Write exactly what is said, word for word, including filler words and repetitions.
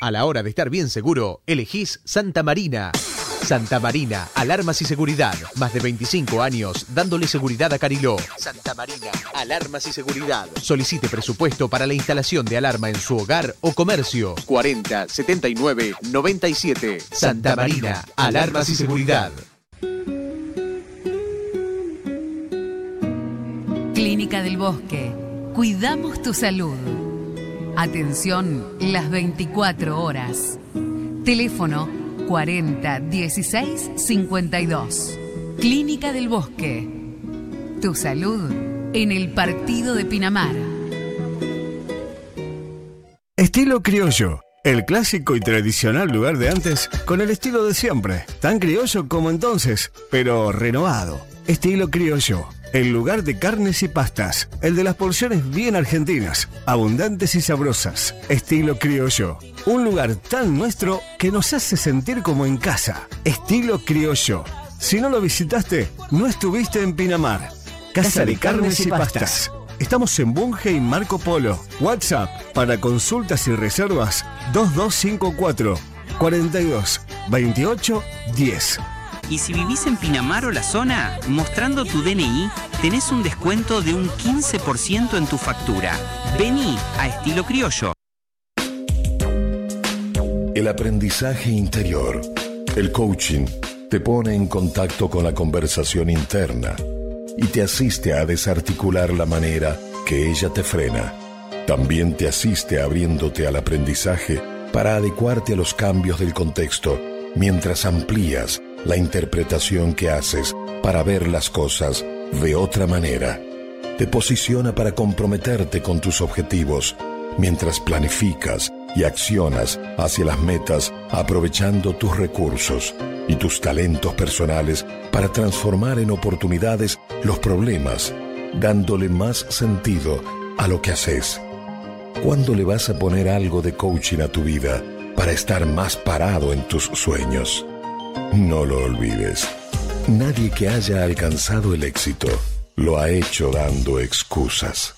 A la hora de estar bien seguro, elegís Santa Marina. Santa Marina, alarmas y seguridad. Más de veinticinco años dándole seguridad a Cariló. Santa Marina, alarmas y seguridad. Solicite presupuesto para la instalación de alarma en su hogar o comercio. cuarenta, setenta y nueve, noventa y siete. Santa Marina, alarmas y seguridad. Clínica del Bosque. Cuidamos tu salud. Atención las veinticuatro horas. Teléfono cuarenta, dieciséis, cincuenta y dos. Clínica del Bosque. Tu salud en el partido de Pinamar. Estilo criollo. El clásico y tradicional lugar de antes con el estilo de siempre. Tan criollo como entonces, pero renovado. Estilo criollo. El lugar de carnes y pastas. El de las porciones bien argentinas, abundantes y sabrosas. Estilo criollo. Un lugar tan nuestro que nos hace sentir como en casa. Estilo criollo. Si no lo visitaste, no estuviste en Pinamar. Casa, Casa de, de Carnes, carnes y Pastas. pastas. Estamos en Bunge y Marco Polo. WhatsApp para consultas y reservas dos dos cinco cuatro, cuarenta y dos, veintiocho, diez. Y si vivís en Pinamar o la zona, mostrando tu D N I, tenés un descuento de un quince por ciento en tu factura. Vení a Estilo Criollo. El aprendizaje interior, el coaching, te pone en contacto con la conversación interna y te asiste a desarticular la manera que ella te frena. También te asiste abriéndote al aprendizaje para adecuarte a los cambios del contexto, mientras amplías la interpretación que haces para ver las cosas de otra manera. Te posiciona para comprometerte con tus objetivos, mientras planificas y accionas hacia las metas aprovechando tus recursos y tus talentos personales para transformar en oportunidades los problemas, dándole más sentido a lo que haces. ¿Cuándo le vas a poner algo de coaching a tu vida para estar más parado en tus sueños? No lo olvides. Nadie que haya alcanzado el éxito lo ha hecho dando excusas.